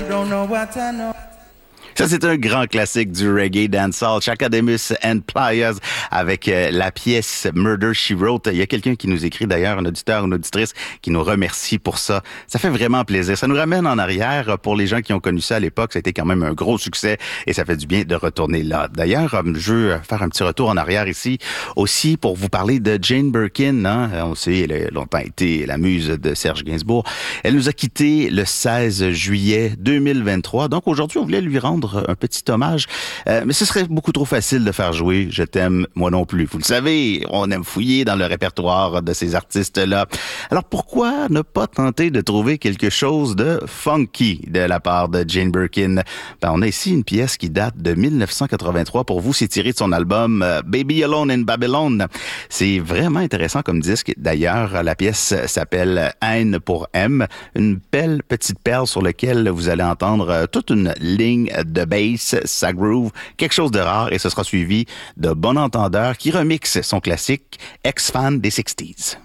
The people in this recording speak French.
don't know what I know. Ça, c'est un grand classique du reggae dancehall, Chakademus and Pliers, avec la pièce Murder, She Wrote. Il y a quelqu'un qui nous écrit d'ailleurs, un auditeur, une auditrice, qui nous remercie pour ça. Ça fait vraiment plaisir. Ça nous ramène en arrière. Pour les gens qui ont connu ça à l'époque, ça a été quand même un gros succès et ça fait du bien de retourner là. D'ailleurs, je veux faire un petit retour en arrière ici, aussi pour vous parler de Jane Birkin. Hein? On sait, elle a longtemps été la muse de Serge Gainsbourg. Elle nous a quittés le 16 juillet 2023. Donc aujourd'hui, on voulait lui rendre un petit hommage, mais ce serait beaucoup trop facile de faire jouer Je t'aime, moi non plus. Vous le savez, on aime fouiller dans le répertoire de ces artistes-là. Alors pourquoi ne pas tenter de trouver quelque chose de funky de la part de Jane Birkin? On a ici une pièce qui date de 1983. Pour vous, c'est tiré de son album Baby Alone in Babylon. C'est vraiment intéressant comme disque. D'ailleurs, la pièce s'appelle Haine pour M, une belle petite perle sur laquelle vous allez entendre toute une ligne de bass, sa groove, quelque chose de rare, et ce sera suivi de Bon Entendeur qui remixe son classique Ex-Fan des 60s.